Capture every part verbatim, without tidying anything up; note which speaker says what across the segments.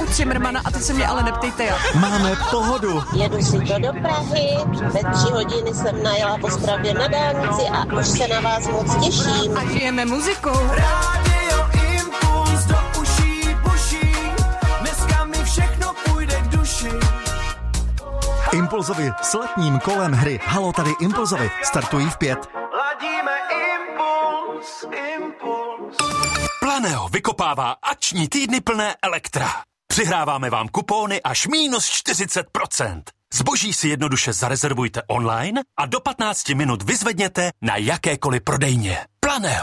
Speaker 1: Cimrmana a to se mě ale neptejte jak.
Speaker 2: Máme pohodu.
Speaker 3: Jedu si to do Prahy, ve tři hodiny jsem najela po Ostravě na dálnici a už se na vás moc těším.
Speaker 1: A žijeme muzikou.
Speaker 4: Rádio Impuls do uší buší, dneska mi všechno půjde k duši.
Speaker 2: Impulzovi s letním kolem hry Halo, tady Impulzovi startují v pět.
Speaker 4: Ladíme Impuls, Impuls.
Speaker 5: Planeo vykopává akční týdny plné elektra. Přihráváme vám kupóny až mínus čtyřicet procent. Zboží si jednoduše zarezervujte online a do patnácti minut vyzvedněte na jakékoliv prodejně. Planeo.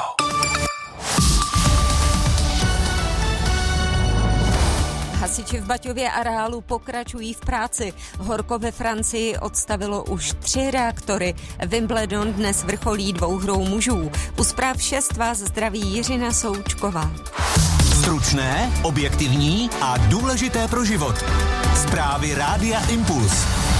Speaker 6: Hasiči v Baťově areálu pokračují v práci. Horko ve Francii odstavilo už tři reaktory. Wimbledon dnes vrcholí dvouhrou mužů. U zpráv šest vás zdraví Jiřina Součková.
Speaker 7: Stručné, objektivní a důležité pro život. Zprávy Rádia Impuls.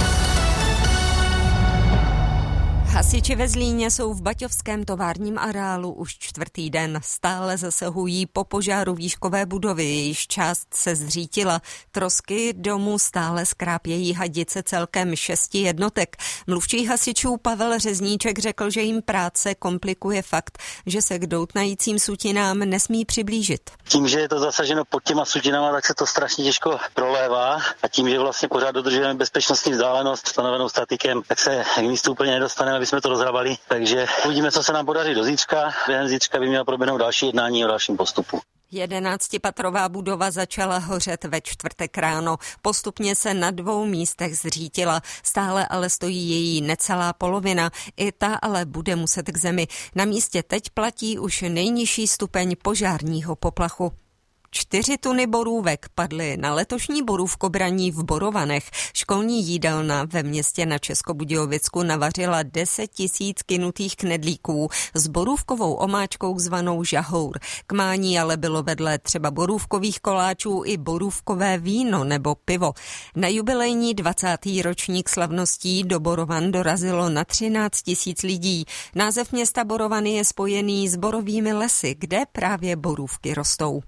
Speaker 6: Hasiči ve Zlíně jsou v baťovském továrním areálu už čtvrtý den. Stále zasahují po požáru výškové budovy, jejíž část se zřítila. Trosky domu stále skrápějí hadice celkem šesti jednotek. Mluvčí hasičů Pavel Řezníček řekl, že jim práce komplikuje fakt, že se k doutnajícím sutinám nesmí přiblížit.
Speaker 8: Tím, že je to zasaženo pod těma sutinama, tak se to strašně těžko prolévá a tím, že vlastně pořád dodržujeme bezpečnostní vzdálenost stanovenou statikem, tak se k místu úplně nedostaneme, aby jsme to rozhrabali. Takže uvidíme, co se nám podaří do zítřka. Během zítřka by měla proběhnout další jednání o dalším postupu.
Speaker 6: Jedenáctipatrová budova začala hořet ve čtvrtek ráno. Postupně se na dvou místech zřítila. Stále ale stojí její necelá polovina. I ta ale bude muset k zemi. Na místě teď platí už nejnižší stupeň požárního poplachu. Čtyři tuny borůvek padly na letošní borůvkobraní v Borovanech. Školní jídelna ve městě na Českobudějovicku navařila deset tisíc kynutých knedlíků s borůvkovou omáčkou zvanou žahour. K mání ale bylo vedle třeba borůvkových koláčů i borůvkové víno nebo pivo. Na jubilejní dvacátý ročník slavností do Borovan dorazilo na třináct tisíc lidí. Název města Borovany je spojený s borovými lesy, kde právě borůvky rostou.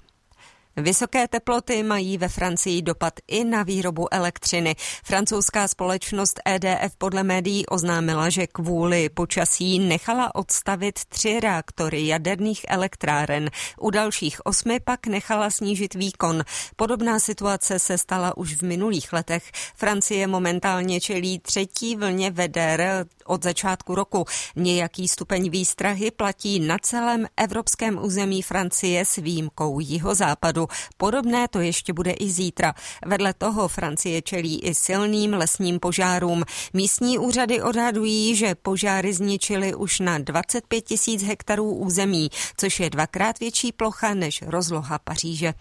Speaker 6: Vysoké teploty mají ve Francii dopad i na výrobu elektřiny. Francouzská společnost E D F podle médií oznámila, že kvůli počasí nechala odstavit tři reaktory jaderných elektráren. U dalších osmi pak nechala snížit výkon. Podobná situace se stala už v minulých letech. Francie momentálně čelí třetí vlně veder od začátku roku. Nějaký stupeň výstrahy platí na celém evropském území Francie s výjimkou jihozápadu. Podobné to ještě bude i zítra. Vedle toho Francie čelí i silným lesním požárům. Místní úřady odhadují, že požáry zničily už na dvacet pět tisíc hektarů území, což je dvakrát větší plocha než rozloha Paříže.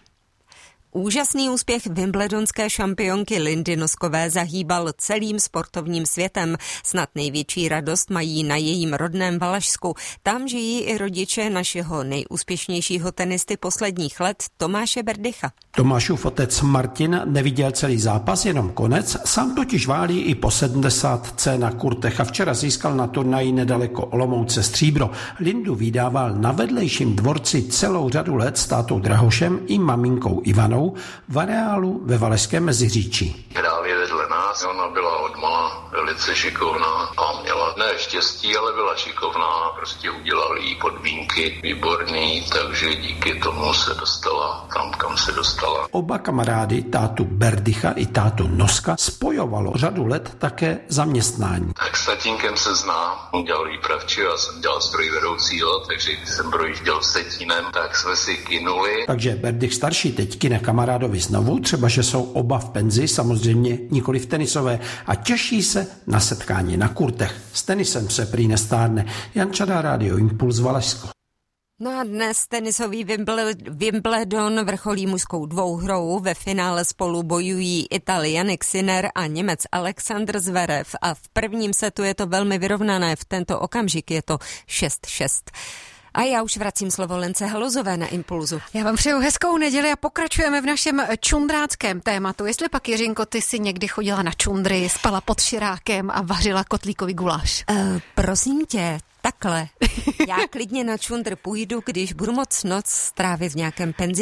Speaker 6: Úžasný úspěch wimbledonské šampionky Lindy Noskové zahýbal celým sportovním světem. Snad největší radost mají na jejím rodném Valašsku. Tam žijí i rodiče našeho nejúspěšnějšího tenisty posledních let Tomáše Berdycha.
Speaker 9: Tomášův otec Martin neviděl celý zápas, jenom konec. Sám totiž válí i po sedmdesátce na kurtech a včera získal na turnaji nedaleko Olomouce stříbro. Lindu vydával na vedlejším dvorci celou řadu let s tátou Drahošem i maminkou Ivanou v areálu ve Valašském Meziříčí.
Speaker 10: Právě vedle nás, ona byla odmala velice šikovná a měla ne štěstí, ale byla šikovná, prostě udělali jí podmínky výborný, takže díky tomu se dostala tam, kam se dostala.
Speaker 9: Oba kamarády, tátu Berdycha i tátu Noska, spojovalo řadu let také zaměstnání.
Speaker 10: Tak s tatínkem se znám, dělal výpravčí, já jsem dělal strojvedoucího, takže když jsem projížděl Vsetínem, tak jsme si kynuli.
Speaker 9: Takže Berdych starší teď kyne kamarádovi znovu, třeba že jsou oba v penzi, samozřejmě nikoli v tenisové, a těší se na setkání na kurtech. S tenisem se prý nestárne. Jan Čadá, Rádio Impuls, Valašsko.
Speaker 6: No a dnes tenisový Wimbledon vrcholí mužskou dvouhrou. Ve finále spolu bojují Ital Jannik Sinner a Němec Alexander Zverev. A v prvním setu je to velmi vyrovnané. V tento okamžik je to šest šest. A já už vracím slovo Lence Halozové na Impulzu.
Speaker 1: Já vám přeju hezkou neděli a pokračujeme v našem čundráckém tématu. Jestli pak, Jiřinko, ty si někdy chodila na čundry, spala pod širákem a vařila kotlíkový guláš?
Speaker 6: Uh, prosím tě, takhle. Já klidně na čundr půjdu, když budu moc noc strávit v nějakém penzi.